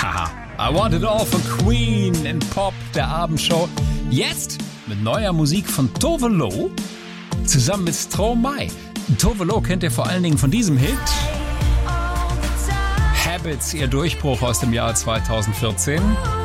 Haha, I Want It All von Queen in Pop, der Abendshow. Jetzt mit neuer Musik von Tove Lo zusammen mit Stromae. Tove Lo kennt ihr vor allen Dingen von diesem Hit. Habits, ihr Durchbruch aus dem Jahr 2014.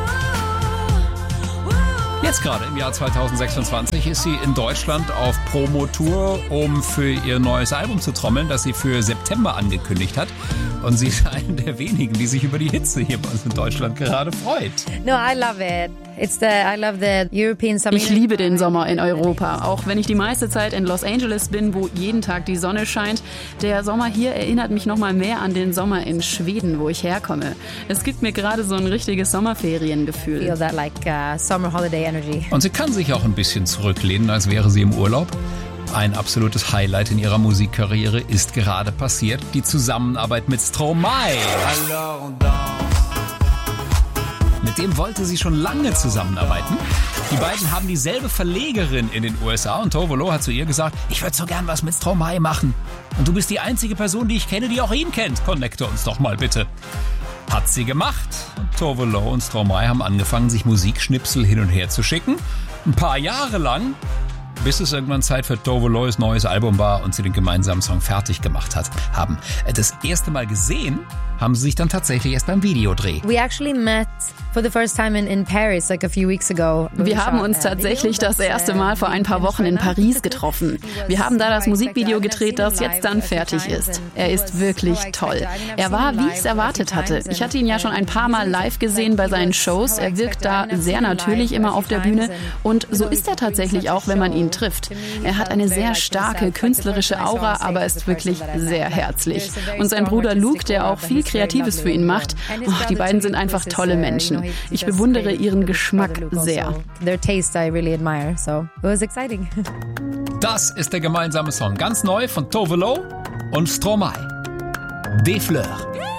Jetzt gerade im Jahr 2026 ist sie in Deutschland auf Promotour, um für ihr neues Album zu trommeln, das sie für September angekündigt hat. Und sie ist eine der wenigen, die sich über die Hitze hier bei uns in Deutschland gerade freut. No, I love it. I love the European summer. Ich liebe den Sommer in Europa, auch wenn ich die meiste Zeit in Los Angeles bin, wo jeden Tag die Sonne scheint. Der Sommer hier erinnert mich noch mal mehr an den Sommer in Schweden, wo ich herkomme. Es gibt mir gerade so ein richtiges Sommerferiengefühl. Feel that like summer holiday energy. Und sie kann sich auch ein bisschen zurücklehnen, als wäre sie im Urlaub. Ein absolutes Highlight in ihrer Musikkarriere ist gerade passiert, die Zusammenarbeit mit Stromae. Mit dem wollte sie schon lange zusammenarbeiten. Die beiden haben dieselbe Verlegerin in den USA und Tove Lo hat zu ihr gesagt, ich würde so gern was mit Stromae machen. Und du bist die einzige Person, die ich kenne, die auch ihn kennt. Connecte uns doch mal bitte. Hat sie gemacht. Und Tove Lo und Stromae haben angefangen, sich Musikschnipsel hin und her zu schicken. Ein paar Jahre lang, bis es irgendwann Zeit für Tove Lo's neues Album war und sie den gemeinsamen Song fertig gemacht haben. Das erste Mal gesehen haben sie sich dann tatsächlich erst beim Videodreh. We actually met for the first time in Paris like a few weeks ago. Wir haben uns tatsächlich das erste Mal vor ein paar Wochen in Paris getroffen. Wir haben da das Musikvideo gedreht, das jetzt dann fertig ist. Er ist wirklich toll. Er war, wie ich es erwartet hatte. Ich hatte ihn ja schon ein paar Mal live gesehen bei seinen Shows. Er wirkt da sehr natürlich immer auf der Bühne und so ist er tatsächlich auch, wenn man ihn trifft. Er hat eine sehr starke künstlerische Aura, aber ist wirklich sehr herzlich. Und sein Bruder Luke, der auch viel Kreatives für ihn macht. Die beiden sind einfach tolle Menschen. Ich bewundere ihren Geschmack sehr. Das ist der gemeinsame Song, ganz neu von Tove Lo und Stromae. Des Fleurs.